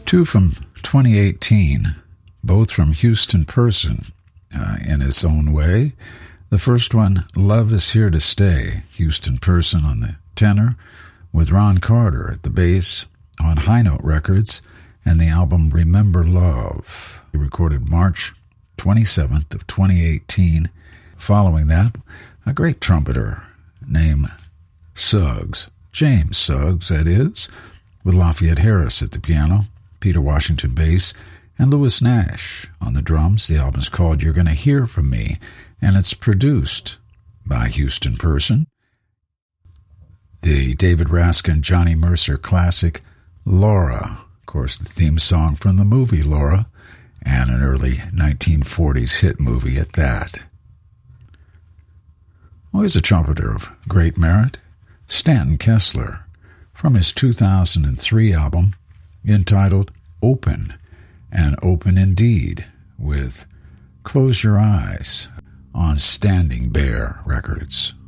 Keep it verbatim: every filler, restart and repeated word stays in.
Two from twenty eighteen, both from Houston Person uh, in his own way. The first one, Love Is Here to Stay, Houston Person on the tenor, with Ron Carter at the bass on High Note Records, and the album Remember Love. He recorded March twenty-seventh of twenty eighteen. Following that, a great trumpeter named Suggs, James Suggs, that is, with Lafayette Harris at the piano, Peter Washington bass, and Louis Nash on the drums. The album is called You're Gonna Hear From Me, and it's produced by Houston Person. The David Raskin, Johnny Mercer classic, Laura, of course the theme song from the movie Laura, and an early nineteen forties hit movie at that. Always a trumpeter of great merit, Stanton Kessler, from his two thousand three album entitled Open, and Open Indeed, with Close Your Eyes on Standing Bear Records.